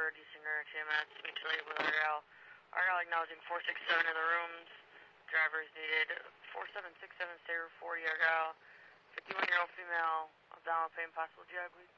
for descender TMS, mutual aid with Argyle. Argyle acknowledging 467 in the rooms. Drivers needed 4767 Sabre 40 Argyle. 51-year-old female, abdominal pain, possible GI bleed.